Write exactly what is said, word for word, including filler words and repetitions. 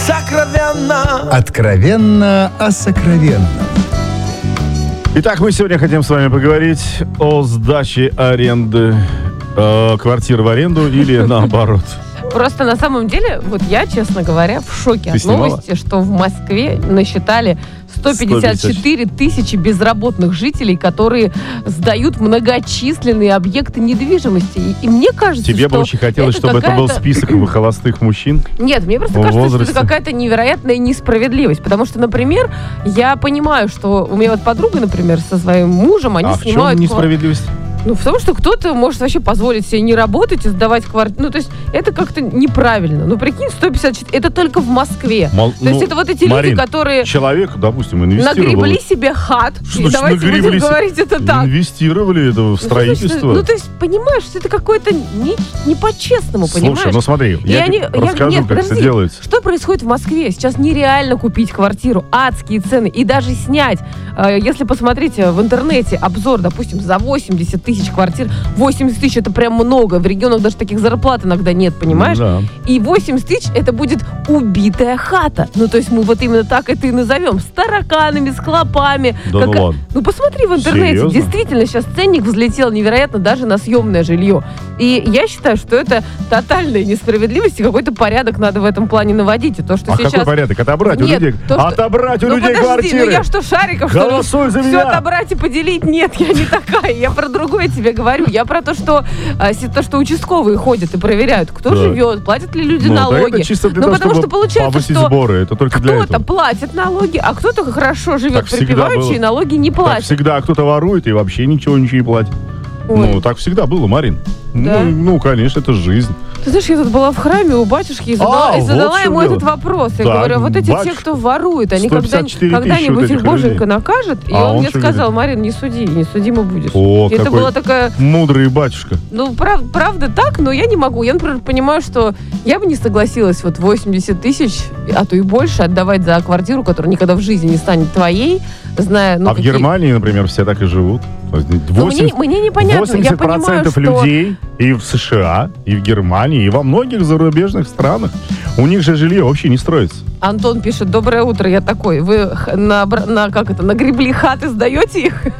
сокровенно. Откровенно о сокровенном. Итак, мы сегодня хотим с вами поговорить о сдаче аренды э, квартир в аренду или наоборот. Просто на самом деле, вот я, честно говоря, в шоке Ты от снимала? новости, что в Москве насчитали сто пятьдесят четыре тысячи безработных жителей, которые сдают многочисленные объекты недвижимости. И, и мне кажется, Тебе что бы очень хотелось, это чтобы это был какая-то- список холостых мужчин? Нет, мне просто в кажется, возрасте. что это какая-то невероятная несправедливость. Потому что, например, я понимаю, что у меня вот подруга, например, со своим мужем, они А в чем снимают... ква- несправедливость? Ну, в том, что кто-то может вообще позволить себе не работать и сдавать квартиру. Ну, то есть, это как-то неправильно. Ну, прикинь, сто пятьдесят четыре, это только в Москве. Мол- То есть, ну, это вот эти Марин, люди, которые Человек, допустим, инвестировал. нагребли себе хат. Что И значит давайте нагребли будем себе? говорить это так. Инвестировали это в Ну, строительство. что значит, ну, то есть, понимаешь, что это какое-то не, не по-честному, понимаешь? Слушай, ну смотри, И я они- тебе я- расскажу, нет, как это подожди. делается. Что происходит в Москве? Сейчас нереально купить квартиру, адские цены. И даже снять, э, если посмотрите в интернете обзор, допустим, за восемьдесят тысяч квартир, восемьдесят тысяч это прям много. В регионах даже таких зарплат иногда нет, понимаешь? Да. И восемьдесят тысяч это будет убитая хата. Ну, то есть мы вот именно так это и назовем. С тараканами, с клопами. Да ну ладно. Ну, посмотри в интернете. Серьезно? Действительно, сейчас ценник взлетел невероятно даже на съемное жилье. И я считаю, что это тотальная несправедливость, и какой-то порядок надо в этом плане наводить. И то, что А сейчас... какой порядок? Отобрать у Нет, людей? то, что- Отобрать у Ну, людей подожди, квартиры! ну я что, Шариков, что ли? Голосуй за Все меня! отобрать и поделить? Нет, я не такая. Я про другое тебе говорю. Я про то, что, а, си- то, что участковые ходят и проверяют, кто Так. живет, платят ли люди Ну, так налоги. это чисто для ну, того, потому чтобы что получается, повысить что сборы. Это только для кто-то этого. платит налоги, а кто-то хорошо живет Так всегда припеваючи было. и налоги не Так платит. всегда, а кто-то ворует и вообще ничего, ничего не платит. Ой. Ну, так всегда было, Марин. Да? Ну, ну, конечно, это жизнь. Ты знаешь, я тут была в храме у батюшки и задала, А, и задала вот в чем ему дело. этот вопрос. Я Так, говорю, вот эти те, батюшка, кто ворует, они сто когда, пятьдесят четыре тысячи когда-нибудь вот их этих боженька людей. накажет? И А он он мне что сказал, говорит? Марин, не суди, не судимый будешь. О, И это какой была такая... мудрый батюшка. Ну, прав- правда так, но я не могу. Я, например, понимаю, что я бы не согласилась вот восемьдесят тысяч, а то и больше, отдавать за квартиру, которая никогда в жизни не станет твоей, зная... Ну, а в какие- Германии, например, все так и живут. Ну, мне, восемьдесят мне непонятно. Я восемьдесят понимаю, процентов что... людей и в США, и в Германии, и во многих зарубежных странах, у них же жилье вообще не строится. Антон пишет, доброе утро, я такой, вы х- на, на, как это, нагребли хаты, сдаете их?